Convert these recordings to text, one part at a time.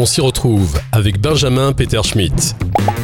qu'on s'y retrouve avec Benjamin Peterschmidt.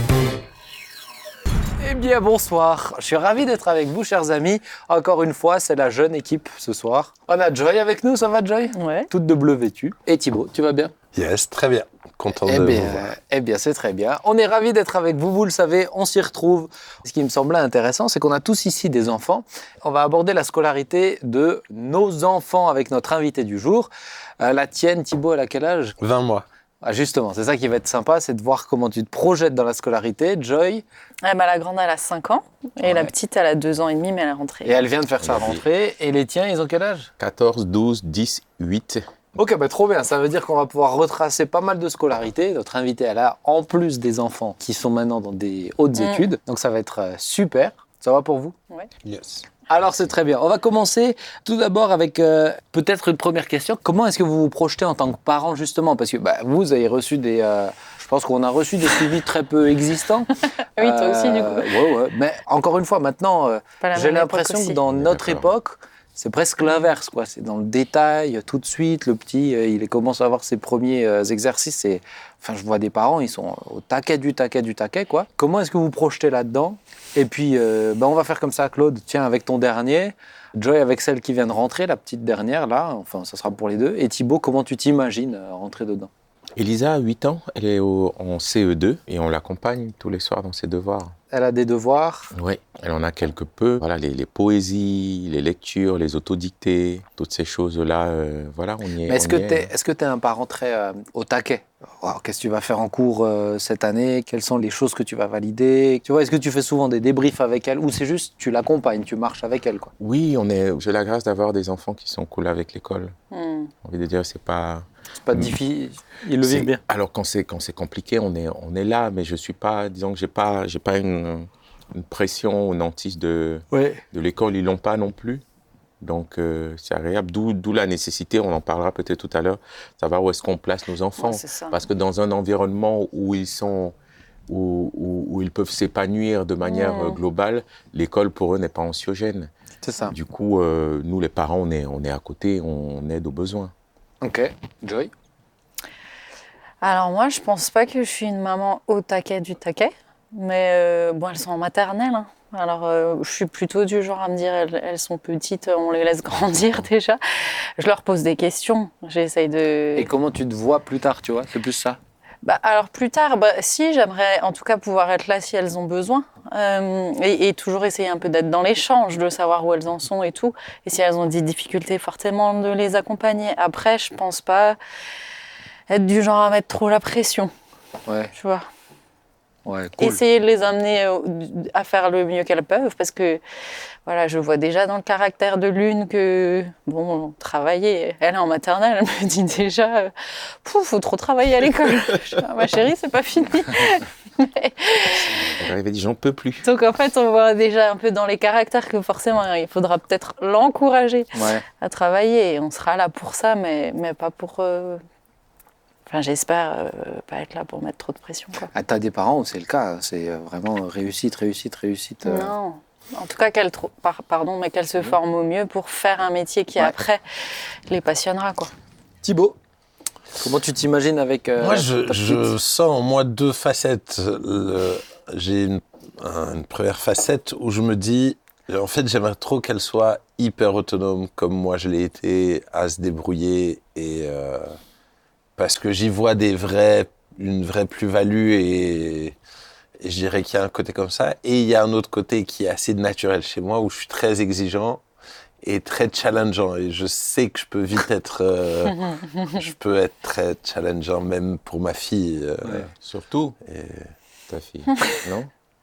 Eh bien, bonsoir. Je suis ravi d'être avec vous, chers amis. Encore une fois, c'est la jeune équipe ce soir. On a Joy avec nous, ça va, Joy? Ouais. Toute de bleu vêtue. Et Thibaut, tu vas bien? Yes, très bien. Content de vous voir. Eh bien, c'est très bien. On est ravis d'être avec vous, vous le savez, on s'y retrouve. Ce qui me semblait intéressant, c'est qu'on a tous ici des enfants. On va aborder la scolarité de nos enfants avec notre invité du jour. La tienne, Thibaut, elle a quel âge? 20 mois. Ah, justement, c'est ça qui va être sympa, c'est de voir comment tu te projettes dans la scolarité. Joy, La grande, elle a 5 ans et la petite, elle a 2 ans et demi, mais elle est rentrée. et elle vient de faire sa rentrée. Et les tiens, ils ont quel âge? 14, 12, 10, 8. Ok, trop bien. Ça veut dire qu'on va pouvoir retracer pas mal de scolarité. Notre invité, elle a en plus des enfants qui sont maintenant dans des hautes études. Donc ça va être super. Ça va pour vous? Ouais. Yes. Alors c'est très bien. On va commencer tout d'abord avec peut-être une première question. Comment est-ce que vous vous projetez en tant que parent justement? Parce que vous avez reçu des... je pense qu'on a reçu des suivis très peu existants. Oui, toi aussi, du coup. Ouais. Mais encore une fois, maintenant, Pas la j'ai même l'impression époque que aussi. dans notre D'accord. époque, c'est presque l'inverse, quoi. C'est dans le détail, tout de suite. Le petit, il commence à avoir ses premiers exercices. Et, enfin, je vois des parents, ils sont au taquet du taquet, quoi. Comment est-ce que vous vous projetez là-dedans? Et puis, on va faire comme ça, Claude. Tiens, avec ton dernier. Joy avec celle qui vient de rentrer, la petite dernière, là. Enfin, ça sera pour les deux. Et Thibaut, comment tu t'imagines rentrer dedans? Elisa a 8 ans, elle est en CE2 et on l'accompagne tous les soirs dans ses devoirs. Elle a des devoirs. Oui, elle en a quelque peu. Voilà, les poésies, les lectures, les autodictées, toutes ces choses-là, voilà, on y est. Mais est-ce que tu es un parent très au taquet? Alors, qu'est-ce que tu vas faire en cours cette année? Quelles sont les choses que tu vas valider? Tu vois, est-ce que tu fais souvent des débriefs avec elle ou c'est juste tu l'accompagnes, tu marches avec elle, quoi? Oui, j'ai la grâce d'avoir des enfants qui sont cool avec l'école. J'ai envie de dire, c'est pas... C'est pas difficile, ils le vivent bien. Alors quand c'est compliqué, on est là, mais je suis pas, disons que j'ai pas une pression, une hantise de l'école, ils l'ont pas non plus. Donc c'est agréable, d'où la nécessité, on en parlera peut-être tout à l'heure, de savoir où est-ce qu'on place nos enfants. Ouais, c'est ça. Parce que dans un environnement où ils sont, où ils peuvent s'épanouir de manière globale, l'école pour eux n'est pas anxiogène. C'est ça. Du coup, nous les parents, on est à côté, on aide aux besoins. Ok. Joy? Alors moi, je pense pas que je suis une maman au taquet du taquet, mais elles sont en maternelle, hein. Alors, je suis plutôt du genre à me dire, elles sont petites, on les laisse grandir déjà. Je leur pose des questions, j'essaye de... Et comment tu te vois plus tard, tu vois? C'est plus ça. Alors plus tard, si, j'aimerais en tout cas pouvoir être là si elles ont besoin. Et toujours essayer un peu d'être dans l'échange, de savoir où elles en sont et tout. Et si elles ont des difficultés, fortement de les accompagner. Après, je pense pas être du genre à mettre trop la pression, Ouais. tu vois. Ouais, cool. Essayer de les amener à faire le mieux qu'elles peuvent, parce que voilà, je vois déjà dans le caractère de l'une que, travailler, elle est en maternelle, elle me dit déjà, faut trop travailler à l'école. Je dis, ma chérie, c'est pas fini. Elle avait dit, j'en peux plus. Donc en fait, on voit déjà un peu dans les caractères que forcément, il faudra peut-être l'encourager à travailler, et on sera là pour ça, mais pas pour... j'espère pas être là pour mettre trop de pression, quoi. Ah, t'as des parents où c'est le cas, c'est vraiment réussite. Non. En tout cas, qu'elle se forme au mieux pour faire un métier qui, après, les passionnera, quoi. Thibaut, comment tu t'imagines avec Moi, ta je petite? sens en moi deux facettes. J'ai une première facette où je me dis, en fait, j'aimerais trop qu'elle soit hyper autonome comme moi je l'ai été, à se débrouiller et... parce que j'y vois une vraie plus-value et je dirais qu'il y a un côté comme ça. Et il y a un autre côté qui est assez naturel chez moi, où je suis très exigeant et très challengeant. Et je sais que je peux vite être... je peux être très challengeant, même pour ma fille. Surtout ta fille, non?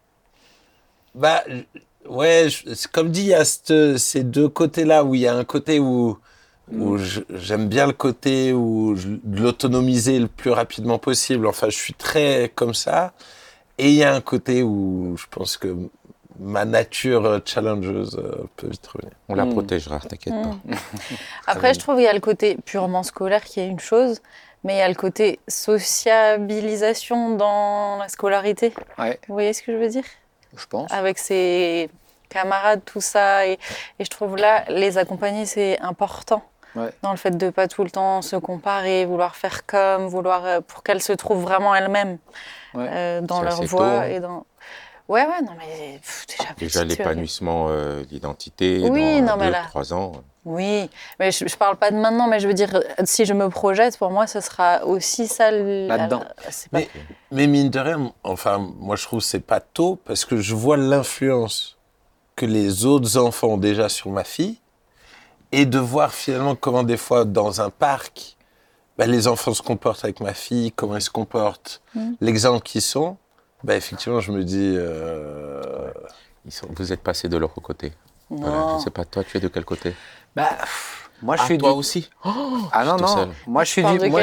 C'est comme dit, il y a ces deux côtés-là, où il y a un côté où j'aime bien le côté de l'autonomiser le plus rapidement possible. Enfin, je suis très comme ça. Et il y a un côté où je pense que ma nature challengeuse peut vite revenir. On la protégera, t'inquiète pas. Après, je trouve qu'il y a le côté purement scolaire qui est une chose, mais il y a le côté sociabilisation dans la scolarité. Ouais, Vous voyez ce que je veux dire? je pense. Avec ses camarades, tout ça. Et je trouve là, les accompagner, c'est important. dans le fait de pas tout le temps se comparer, vouloir faire comme, pour qu'elles se trouvent vraiment elles-mêmes dans leur voie et dans. Ouais, non mais déjà l'épanouissement d'identité dans 2-3 ans. Oui, mais je parle pas de maintenant, mais je veux dire, si je me projette, pour moi, ce sera aussi ça là-dedans. Mais mine de rien, enfin, moi je trouve que c'est pas tôt parce que je vois l'influence que les autres enfants ont déjà sur ma fille et de voir finalement comment des fois dans un parc, les enfants se comportent avec ma fille, comment ils se comportent, l'exemple qu'ils sont, effectivement, je me dis... Vous êtes passé de leur côté. Non. Voilà, je ne sais pas, toi, tu es de quel côté? Moi, je suis toi aussi. Non. Moi, je suis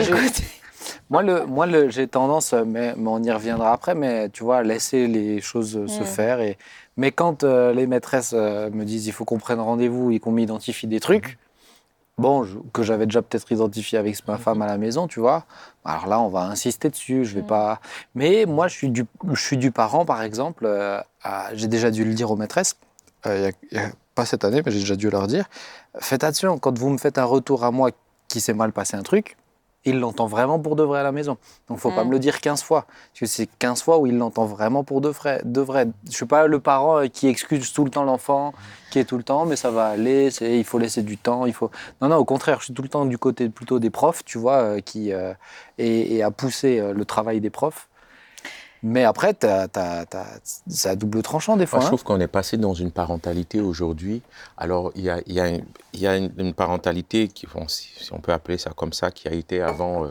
Moi, j'ai tendance, mais on y reviendra après, mais tu vois, laisser les choses se faire. Mais quand les maîtresses me disent il faut qu'on prenne rendez-vous et qu'on m'identifie des trucs, que j'avais déjà peut-être identifié avec ma femme à la maison, tu vois, alors là, on va insister dessus. Je vais pas. Mais moi, je suis du parent, par exemple. J'ai déjà dû le dire aux maîtresses. Pas cette année, mais j'ai déjà dû leur dire. Faites attention, quand vous me faites un retour à moi qui s'est mal passé un truc, il l'entend vraiment pour de vrai à la maison. Donc, il ne faut pas me le dire 15 fois. Parce que c'est 15 fois où il l'entend vraiment pour de vrai. Je ne suis pas le parent qui excuse tout le temps l'enfant, qui est tout le temps, mais ça va aller, il faut laisser du temps. Non, au contraire, je suis tout le temps du côté plutôt des profs, tu vois, et à pousser le travail des profs. Mais après, c'est à double tranchant des fois. Moi, je trouve qu'on est passé dans une parentalité aujourd'hui. Alors, il y a une parentalité, si on peut appeler ça comme ça, qui a été avant...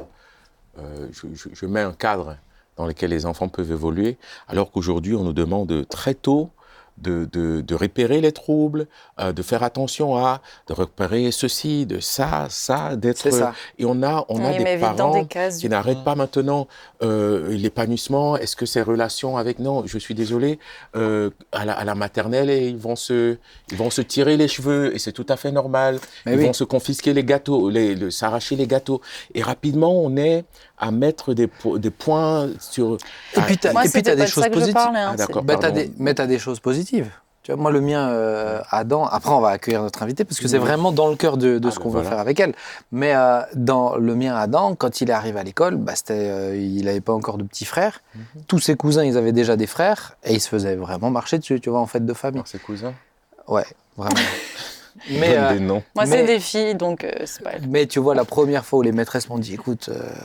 je mets un cadre dans lequel les enfants peuvent évoluer, alors qu'aujourd'hui, on nous demande très tôt de repérer les troubles, de faire attention de repérer ceci, de ça, d'être... C'est ça. Et on a des parents qui n'arrêtent pas maintenant l'épanouissement. Est-ce que ces relations avec... Non, je suis désolé, à la maternelle, et ils vont se tirer les cheveux, et c'est tout à fait normal. Ils vont se confisquer les gâteaux, s'arracher les gâteaux. Et rapidement, on est à mettre des points sur... Et puis, tu as des choses positives. Mais tu as des choses positives. Tu vois, moi, le mien, Adam, après, on va accueillir notre invité parce que c'est vraiment dans le cœur de ce qu'on veut faire avec elle. Mais dans le mien, Adam, quand il est arrivé à l'école, il n'avait pas encore de petits frères. Tous ses cousins, ils avaient déjà des frères et il se faisait vraiment marcher dessus, tu vois, en fête de famille. Alors, ses cousins? Ouais, vraiment. Des noms. Moi, c'est des filles, donc c'est pas... Mais tu vois, la première fois où les maîtresses m'ont dit, écoute,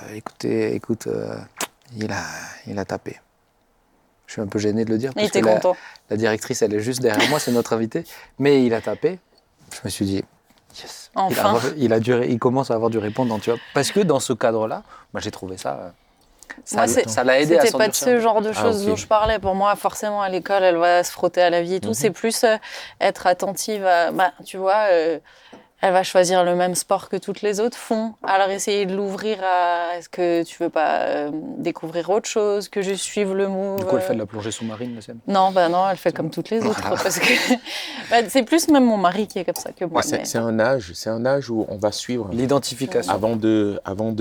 il a tapé. Je suis un peu gêné de le dire. Il était content. La directrice, elle est juste derrière moi, c'est notre invité. Mais il a tapé. Je me suis dit, yes. Enfin. Il commence à avoir du répondant, tu vois. Parce que dans ce cadre-là, moi, j'ai trouvé ça... Ça l'a aidé à s'endurcir. C'était pas de ce genre de choses dont je parlais. Pour moi, forcément, à l'école, elle va se frotter à la vie et tout. C'est plus être attentive à... tu vois... elle va choisir le même sport que toutes les autres font. Alors, essayer de l'ouvrir à... Est-ce que tu veux pas découvrir autre chose, que je suive le move? Du coup, elle fait de la plongée sous-marine, la scène? Non, elle fait comme toutes les autres. Voilà. Parce que c'est plus même mon mari qui est comme ça que moi. C'est un âge où on va suivre l'identification avant de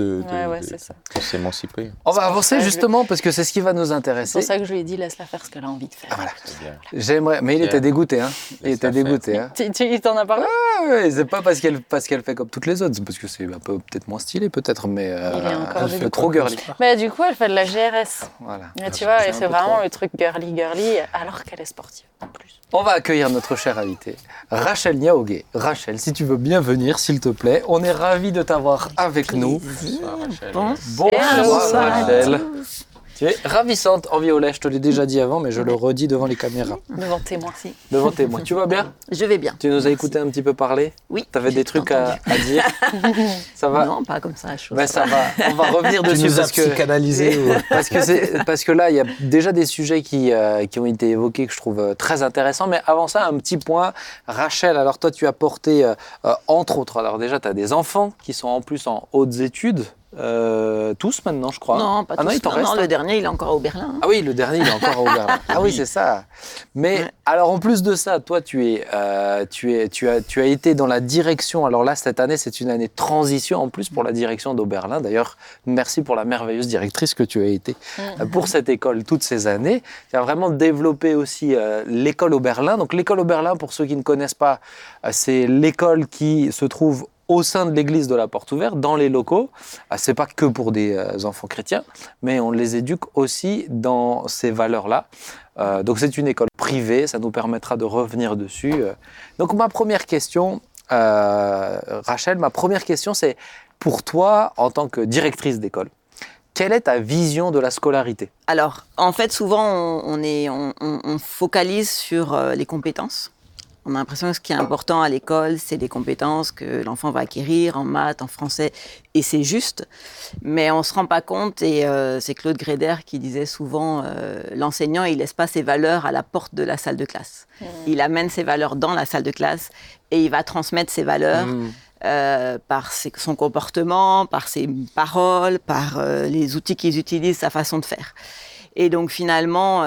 s'émanciper. On va avancer justement parce que c'est ce qui va nous intéresser. C'est pour ça que je lui ai dit laisse-la faire ce qu'elle a envie de faire. Voilà. J'aimerais, mais il était dégoûté. Il était dégoûté. Il t'en a parlé? Oui, c'est pas parce qu'elle fait comme toutes les autres, c'est parce que c'est un peu peut-être moins stylé peut-être, mais elle fait trop girly. Du coup, elle fait de la GRS. Voilà. Et tu vois, c'est vraiment le truc girly alors qu'elle est sportive en plus. On va accueillir notre chère invitée, Rachel Niaogué. Rachel, si tu veux bien venir, s'il te plaît, on est ravis de t'avoir avec nous. Bonsoir Rachel. Tu es ravissante en violet, je te l'ai déjà dit avant, mais je le redis devant les caméras. Devant témoin, si. Devant témoin. Tu vas bien? Je vais bien. Tu nous as écouté un petit peu parler? Oui. Tu avais des trucs à dire? Ça va? Non, pas comme ça, la chose. Ça va. On va revenir dessus. Tu nous as psychanalysé parce que là, il y a déjà des sujets qui ont été évoqués que je trouve très intéressants. Mais avant ça, un petit point. Rachel, alors toi, tu as porté, entre autres, alors déjà, tu as des enfants qui sont en plus en hautes études. Tous maintenant, je crois. Non, pas tous. Non, le dernier, il est encore au Berlin. Ah oui, le dernier, il est encore au Berlin. Ah oui, c'est ça. Mais alors, en plus de ça, toi, tu as été dans la direction. Alors là, cette année, c'est une année de transition en plus pour la direction d'Oberlin. D'ailleurs, merci pour la merveilleuse directrice que tu as été pour cette école toutes ces années. Tu as vraiment développé aussi l'école Oberlin. Donc l'école Oberlin, pour ceux qui ne connaissent pas, c'est l'école qui se trouve au sein de l'église de la Porte Ouverte, dans les locaux. C'est pas que pour des enfants chrétiens, mais on les éduque aussi dans ces valeurs-là. Donc c'est une école privée, ça nous permettra de revenir dessus. Donc ma première question, Rachel, c'est pour toi, en tant que directrice d'école, quelle est ta vision de la scolarité ? Alors, en fait, souvent, on focalise sur les compétences. On a l'impression que ce qui est important à l'école, c'est les compétences que l'enfant va acquérir en maths, en français, et c'est juste. Mais on ne se rend pas compte, et c'est Claude Gréder qui disait souvent l'enseignant, il ne laisse pas ses valeurs à la porte de la salle de classe. Il amène ses valeurs dans la salle de classe et il va transmettre ses valeurs par son comportement, par ses paroles, par les outils qu'ils utilisent, sa façon de faire. Et donc finalement,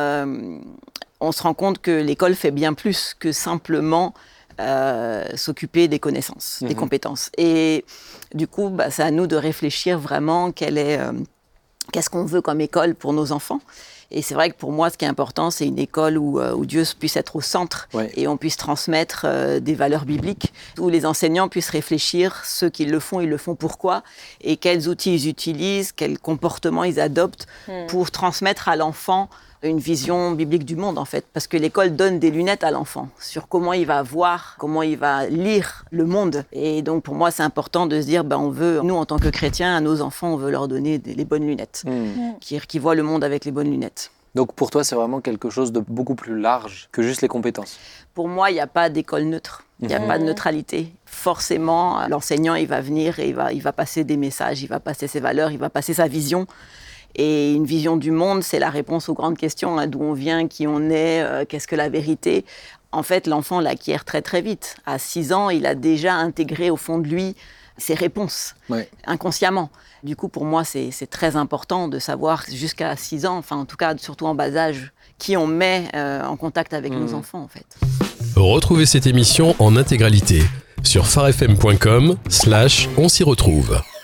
on se rend compte que l'école fait bien plus que simplement s'occuper des connaissances, des compétences. Et du coup, c'est à nous de réfléchir vraiment qu'est-ce qu'on veut comme école pour nos enfants. Et c'est vrai que pour moi, ce qui est important, c'est une école où Dieu puisse être au centre et on puisse transmettre des valeurs bibliques, où les enseignants puissent réfléchir, ceux qui le font, ils le font pourquoi, et quels outils ils utilisent, quels comportements ils adoptent pour transmettre à l'enfant une vision biblique du monde, en fait. Parce que l'école donne des lunettes à l'enfant sur comment il va voir, comment il va lire le monde. Et donc, pour moi, c'est important de se dire, on veut, nous, en tant que chrétiens, à nos enfants, on veut leur donner les bonnes lunettes, qui voient le monde avec les bonnes lunettes. Donc, pour toi, c'est vraiment quelque chose de beaucoup plus large que juste les compétences. Pour moi, il n'y a pas d'école neutre. Il n'y a pas de neutralité. Forcément, l'enseignant, il va venir et il va passer des messages, il va passer ses valeurs, il va passer sa vision. Et une vision du monde, c'est la réponse aux grandes questions, d'où on vient, qui on est, qu'est-ce que la vérité. En fait, l'enfant l'acquiert très très vite. À 6 ans, il a déjà intégré au fond de lui ses réponses, inconsciemment. Du coup, pour moi, c'est très important de savoir jusqu'à 6 ans, enfin en tout cas, surtout en bas âge, qui on met en contact avec nos enfants, en fait. Retrouvez cette émission en intégralité sur farfm.com/on s'y retrouve.